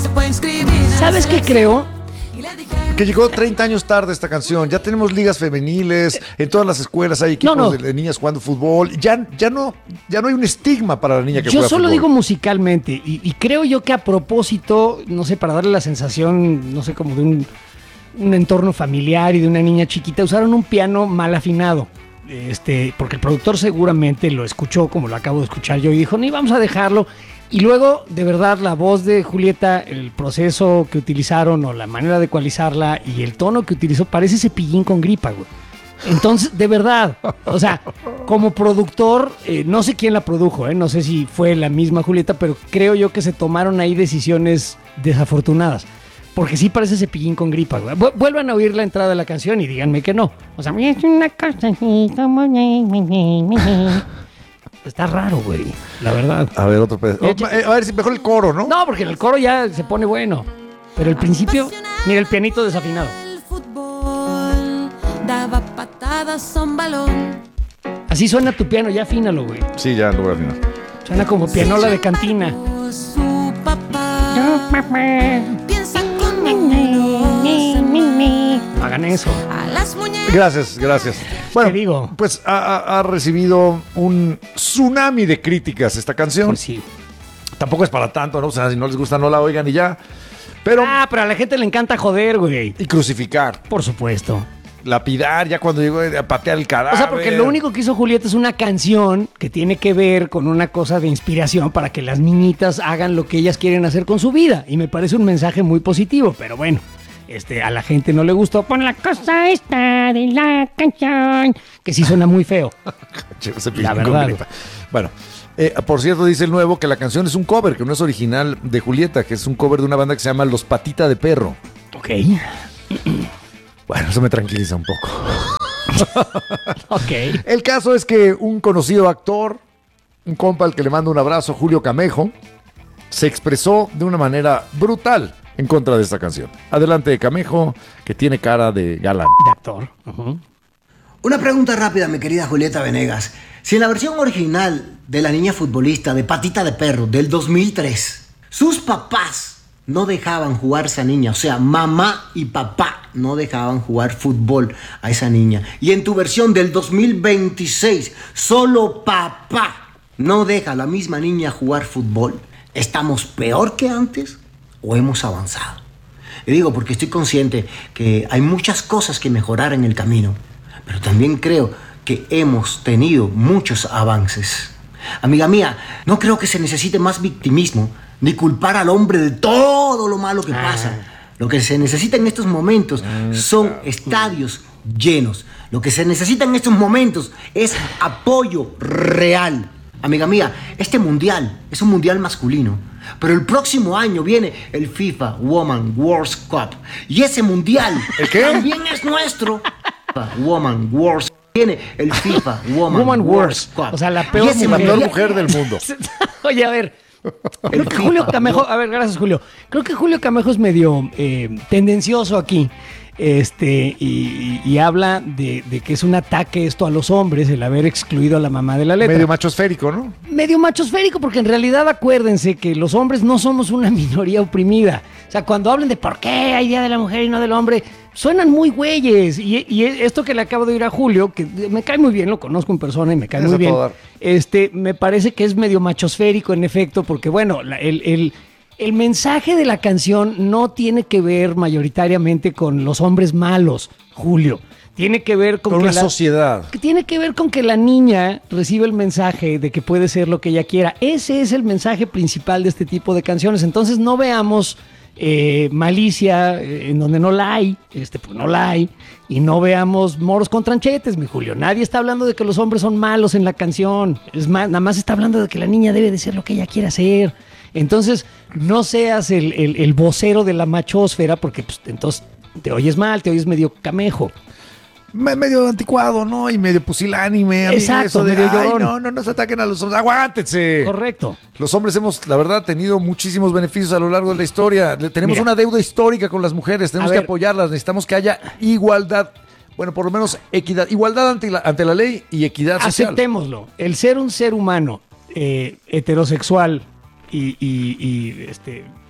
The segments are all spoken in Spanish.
¿Sabes qué creo? Que llegó 30 años tarde esta canción. Ya tenemos ligas femeniles, en todas las escuelas hay equipos de niñas jugando fútbol. Ya no hay un estigma para la niña que juega Yo solo fútbol. digo musicalmente, y creo yo que a propósito, no sé, para darle la sensación, no sé, como de un entorno familiar y de una niña chiquita, usaron un piano mal afinado. Porque el productor seguramente lo escuchó como lo acabo de escuchar yo y dijo, ni vamos a dejarlo. Y luego, de verdad, la voz de Julieta, el proceso que utilizaron o la manera de ecualizarla y el tono que utilizó, parece Cepillín con gripa, güey. Entonces, de verdad, o sea, como productor, no sé quién la produjo, no sé si fue la misma Julieta, pero creo yo que se tomaron ahí decisiones desafortunadas. Porque sí parece Cepillín con gripa, güey. Vuelvan a oír la entrada de la canción y díganme que no. O sea, es una cosa así como... Está raro, güey, la verdad. A ver, otro pedazo. A ver si mejor el coro, ¿no? No, porque en el coro ya se pone bueno. Pero el principio, mira el pianito desafinado. El fútbol daba patadas a un balón. Así suena tu piano, ya afínalo, güey. Sí, ya lo voy a afinar. Suena como pianola de cantina. Su papá piensa como unos Hagan eso. a las muñecas. Gracias. Bueno, Te digo. pues ha recibido un tsunami de críticas esta canción. Pues sí. Tampoco es para tanto, ¿no? O sea, si no les gusta, no la oigan y ya. Pero... Pero a la gente le encanta joder, güey. Y crucificar. Por supuesto. Lapidar, ya cuando llegó a patear el cadáver. O sea, porque lo único que hizo Julieta es una canción que tiene que ver con una cosa de inspiración para que las niñitas hagan lo que ellas quieren hacer con su vida. Y me parece un mensaje muy positivo, pero bueno. A la gente no le gustó. Pon la cosa esta de la canción. Que sí suena muy feo. La verdad. Bueno, por cierto, dice el nuevo que la canción es un cover, que no es original de Julieta, que es un cover de una banda que se llama Los Patita de Perro. Ok. Bueno, eso me tranquiliza un poco. Ok. El caso es que un conocido actor, un compa al que le mando un abrazo, Julio Camejo, se expresó de una manera brutal en contra de esta canción. Adelante, Camejo, que tiene cara de galán. De actor. Uh-huh. Una pregunta rápida, mi querida Julieta Venegas. Si en la versión original de La Niña Futbolista de Patita de Perro del 2003, sus papás no dejaban jugar a esa niña, o sea, mamá y papá no dejaban jugar fútbol a esa niña, y en tu versión del 2026, solo papá no deja a la misma niña jugar fútbol, ¿estamos peor que antes o hemos avanzado? Y digo porque estoy consciente que hay muchas cosas que mejorar en el camino, pero también creo que hemos tenido muchos avances. Amiga mía, no creo que se necesite más victimismo ni culpar al hombre de todo lo malo que pasa. Lo que se necesita en estos momentos son estadios llenos. Lo que se necesita en estos momentos es apoyo real. Amiga mía, este mundial es un mundial masculino, pero el próximo año viene el FIFA Women World Cup. Y ese mundial también es nuestro. Women World Cup. Viene el FIFA Women World Cup. O sea, la peor mujer del mundo. Oye, a ver. Creo que Julio Camejo, a ver, gracias Julio. Creo que Julio Camejo es medio tendencioso aquí. Y habla de que es un ataque esto a los hombres, el haber excluido a la mamá de la letra. Medio machosférico, ¿no? Medio machosférico, porque en realidad acuérdense que los hombres no somos una minoría oprimida. O sea, cuando hablan de por qué hay Día de la Mujer y no del Hombre, suenan muy güeyes. Y esto que le acabo de oír a Julio, que me cae muy bien, lo conozco en persona y me cae muy bien. Me parece que es medio machosférico en efecto, porque bueno, el mensaje de la canción no tiene que ver mayoritariamente con los hombres malos, Julio. Tiene que ver con una sociedad. Tiene que ver con que la niña recibe el mensaje de que puede ser lo que ella quiera. Ese es el mensaje principal de este tipo de canciones. Entonces no veamos malicia en donde no la hay, pues no la hay. Y no veamos moros con tranchetes, mi Julio. Nadie está hablando de que los hombres son malos en la canción. Es más, nada más está hablando de que la niña debe de ser lo que ella quiera ser. Entonces, no seas el vocero de la machósfera, porque pues, entonces te oyes mal, te oyes medio Camejo. Medio anticuado, ¿no? Y medio pusilánime. Exacto, eso de, medio llorón. no se ataquen a los hombres. ¡Aguántense! Correcto. Los hombres hemos, la verdad, tenido muchísimos beneficios a lo largo de la historia. Tenemos una deuda histórica con las mujeres. Tenemos que apoyarlas. Necesitamos que haya igualdad. Bueno, por lo menos equidad. Igualdad ante la ley y equidad social. Aceptémoslo. El ser un ser humano heterosexual y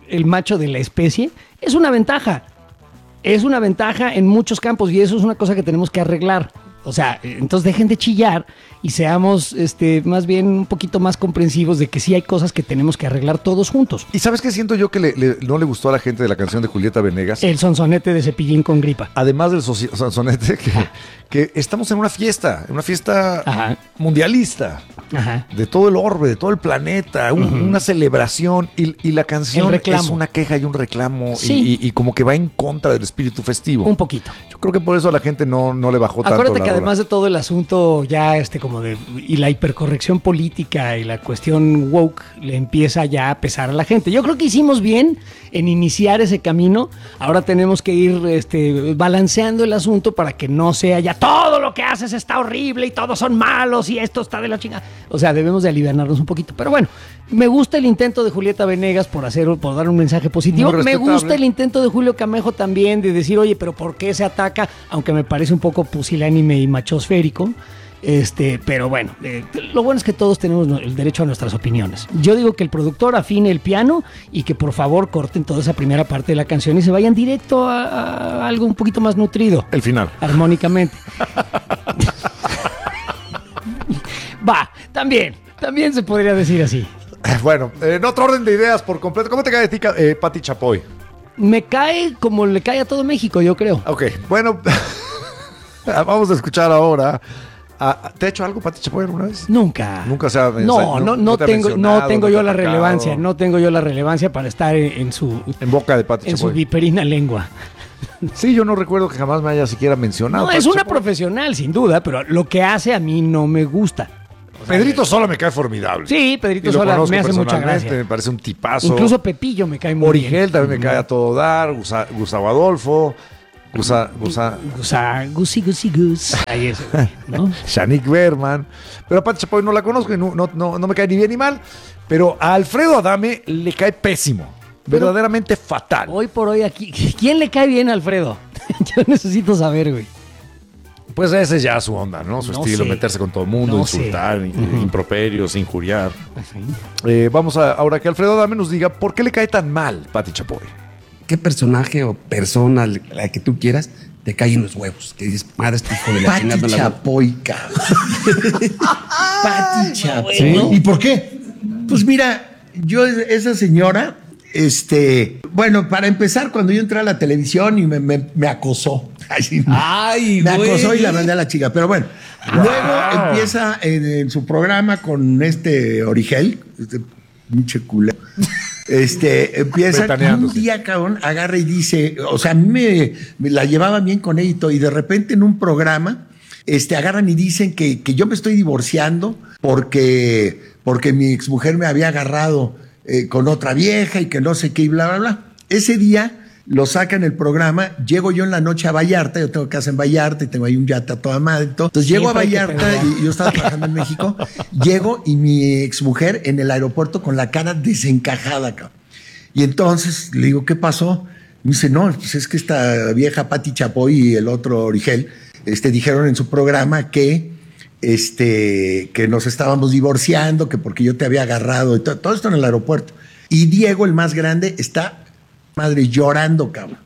el macho de la especie, es una ventaja. Es una ventaja en muchos campos y eso es una cosa que tenemos que arreglar. O sea, entonces dejen de chillar y seamos más bien un poquito más comprensivos de que sí hay cosas que tenemos que arreglar todos juntos. ¿Y sabes qué siento yo que no le gustó a la gente de la canción de Julieta Venegas? El sonsonete de Cepillín con gripa. Además del sonsonete, que estamos en una fiesta Ajá. mundialista. Ajá. De todo el orbe, de todo el planeta, una celebración y la canción es una queja y un reclamo sí. y como que va en contra del espíritu festivo. Un poquito. Yo creo que por eso a la gente no le bajó tanto. Acuérdate que rola. además de todo el asunto ya como de y la hipercorrección política y la cuestión woke le empieza ya a pesar a la gente. Yo creo que hicimos bien en iniciar ese camino. Ahora tenemos que ir balanceando el asunto para que no sea ya todo lo que haces está horrible y todos son malos y esto está de la chingada. O sea, debemos de aliviarnos un poquito. Pero bueno, me gusta el intento de Julieta Venegas por dar un mensaje positivo. Me gusta el intento de Julio Camejo también de decir, oye, pero ¿por qué se ataca? Aunque me parece un poco pusilánime y machosférico. Pero bueno, lo bueno es que todos tenemos el derecho a nuestras opiniones. Yo digo que el productor afine el piano y que por favor corten toda esa primera parte de la canción y se vayan directo a algo un poquito más nutrido. El final. Armónicamente. Va, también se podría decir así. Bueno, en otro orden de ideas por completo, ¿cómo te cae a ti, Pati Chapoy? Me cae como le cae a todo México, yo creo. Ok, bueno, vamos a escuchar ahora. ¿Te ha hecho algo Pati Chapoy alguna vez? Nunca. Nunca se ha no tengo yo la relevancia. No tengo yo la relevancia para estar en boca de Pati Chapoy. En su viperina lengua. Sí, yo no recuerdo que jamás me haya siquiera mencionado. No, es una profesional, sin duda, pero lo que hace a mí no me gusta. O sea, Pedrito Sola me cae formidable. Sí, Pedrito Sola me hace mucha gracia. Me parece un tipazo. Incluso Pepillo me cae muy bien. Origel también me cae a todo dar. Gustavo Adolfo. Gusi. Ahí es, ¿no? Shanique Berman. Pero a Pati Chapoy no la conozco y no me cae ni bien ni mal. Pero a Alfredo Adame le cae pésimo. Verdaderamente fatal. Hoy por hoy aquí, ¿quién le cae bien a Alfredo? Yo necesito saber, güey. Pues ese es ya su onda, ¿no? Su estilo, meterse con todo el mundo, insultar, improperios, injuriar. Vamos ahora que Alfredo Adame nos diga por qué le cae tan mal Pati Chapoy. ¿Qué personaje o persona, la que tú quieras, te cae en los huevos? Que dices, madre, este hijo de la chingada. Pati Chapoy, cabrón. Pati Chapoy. ¿Sí? ¿Y por qué? Pues mira, esa señora, bueno, para empezar, cuando yo entré a la televisión y me acosó. Ay, me acosó y la mandé a la chica. Pero bueno, luego empieza en su programa con Origel, pinche culero. Empieza un día, cabrón, agarra y dice, o sea, a mí me la llevaba bien con ella y todo, y de repente en un programa, agarran y dicen que yo me estoy divorciando porque mi exmujer me había agarrado con otra vieja y que no sé qué y bla, bla, bla. Ese día lo sacan el programa, llego yo en la noche a Vallarta, yo tengo casa en Vallarta y tengo ahí un yate a toda madre. Entonces llego a Vallarta y yo estaba trabajando en México, llego y mi exmujer en el aeropuerto con la cara desencajada, cabrón. Y entonces le digo, ¿qué pasó? Me dice, no, pues es que esta vieja Pati Chapoy y el otro Origel, dijeron en su programa que nos estábamos divorciando, que porque yo te había agarrado y todo esto en el aeropuerto. Y Diego, el más grande, está madre llorando, cabrón.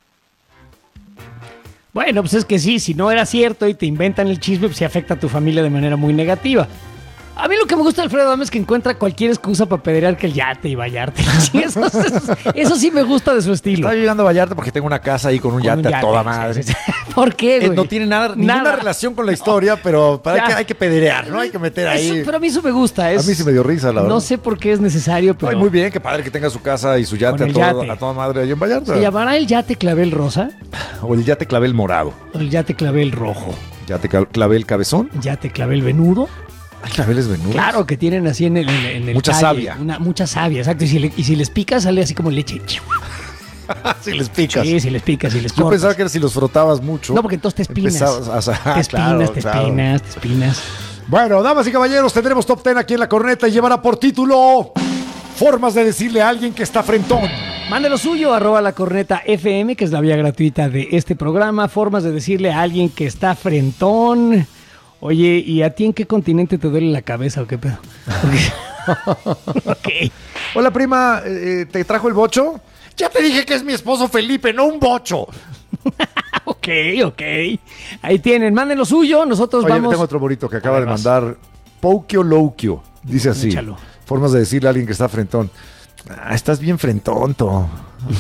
Bueno, pues es que sí, si no era cierto y te inventan el chisme, pues sí afecta a tu familia de manera muy negativa. A mí lo que me gusta de Alfredo Adame es que encuentra cualquier excusa para pedrear que el yate y Vallarta. Eso sí me gusta de su estilo. Estaba llegando a Vallarta porque tengo una casa ahí con un yate a toda madre. Sí. ¿Por qué, güey? No tiene ninguna relación con la historia, pero hay que pedrear, ¿no? Hay que meter ahí. Pero a mí eso me gusta. A mí sí me dio risa, la verdad. No sé por qué es necesario, pero... Ay, muy bien, qué padre que tenga su casa y su yate a toda madre ahí en Vallarta. ¿Se llamará el yate clavel rosa? O el yate clavel morado. O el yate clavel rojo. ¿Yate clavel cabezón? ¿Yate clavel venudo? Hay claveles venudos. Claro, que tienen así en el mucha talle, savia. Mucha savia, exacto. Y si les picas, sale así como leche. Si les picas. Sí, si les picas, si les Yo cortas. pensaba que era si los frotabas mucho. No, porque entonces te espinas. Te espinas. Bueno, damas y caballeros, tendremos Top 10 aquí en La Corneta y llevará por título Formas de decirle a alguien que está frentón. Mande lo suyo, @lacornetafm, que es la vía gratuita de este programa. Formas de decirle a alguien que está frentón. Oye, ¿y a ti en qué continente te duele la cabeza o qué pedo? Ok. Hola, prima, ¿te trajo el bocho? Ya te dije que es mi esposo Felipe, no un bocho. Ok. Ahí tienen, manden lo suyo, nosotros Oye, vamos. tengo otro bonito que acaba A ver, de vas. mandar Poukio Loukio. Dice así, Échalo. formas de decirle a alguien que está frentón. Estás bien frentonto.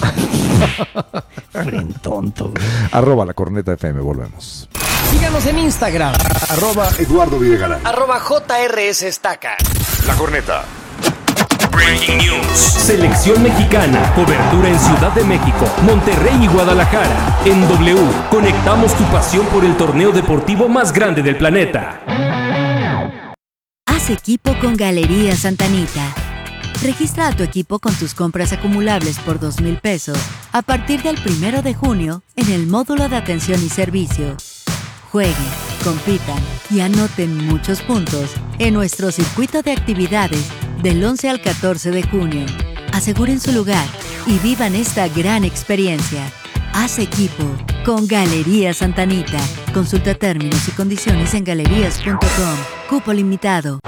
Frentonto. @La Corneta FM, volvemos. Síganos en Instagram. @Eduardo Videgaray. @JRS Estaca. La Corneta. Breaking News. Selección mexicana. Cobertura en Ciudad de México, Monterrey y Guadalajara. En W, conectamos tu pasión por el torneo deportivo más grande del planeta. Haz equipo con Galerías Santa Anita. Registra a tu equipo con tus compras acumulables por 2,000 pesos a partir del 1 de junio en el módulo de atención y servicio. Jueguen, compitan y anoten muchos puntos en nuestro circuito de actividades del 11 al 14 de junio. Aseguren su lugar y vivan esta gran experiencia. Haz equipo con Galerías Santa Anita. Consulta términos y condiciones en galerías.com. Cupo limitado.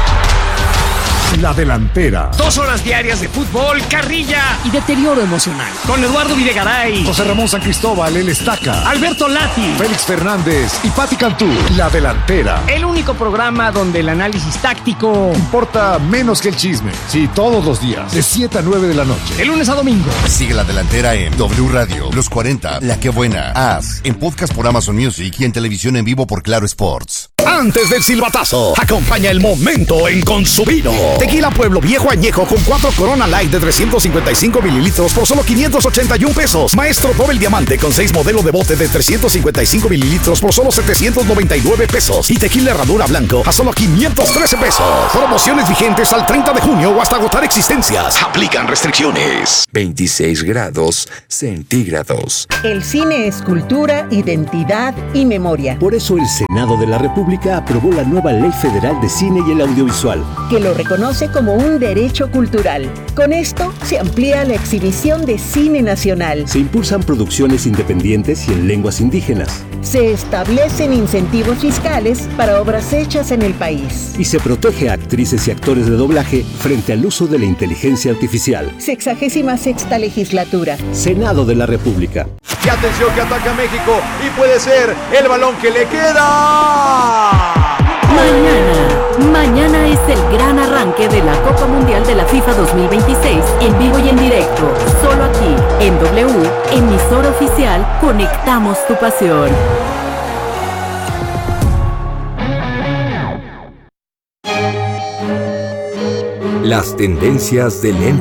La Delantera. 2 horas diarias de fútbol, carrilla y deterioro emocional. Con Eduardo Videgaray, José Ramón San Cristóbal, El Estaca, Alberto Lati. Félix Fernández y Pati Cantú. La Delantera. El único programa donde el análisis táctico Importa menos que el chisme. Sí, todos los días, de 7 a 9 de la noche. de lunes a domingo. Sigue La Delantera en W Radio, Los 40, La Que Buena, As, en podcast por Amazon Music y en televisión en vivo por Claro Sports. Antes del silbatazo, acompaña el momento en Consumino. Tequila Pueblo Viejo Añejo con 4 Corona Light de 355 mililitros por solo 581 pesos. Maestro Doble Diamante con 6 modelo de bote de 355 mililitros por solo 799 pesos. Y Tequila Herradura Blanco a solo 513 pesos. Promociones vigentes al 30 de junio o hasta agotar existencias. Aplican restricciones. 26 grados centígrados. El cine es cultura, identidad y memoria. Por eso el Senado de la República aprobó la nueva Ley Federal de Cine y el Audiovisual, que lo reconoce como un derecho cultural. Con esto se amplía la exhibición de cine nacional. Se impulsan producciones independientes y en lenguas indígenas. Se establecen incentivos fiscales para obras hechas en el país. Y se protege a actrices y actores de doblaje frente al uso de la inteligencia artificial. 66ª legislatura. Senado de la República. Y atención que ataca México y puede ser el balón que le queda. Mañana es el gran arranque de la Copa Mundial de la FIFA 2026 en vivo y en directo, solo aquí en W, emisora oficial, conectamos tu pasión. Las tendencias del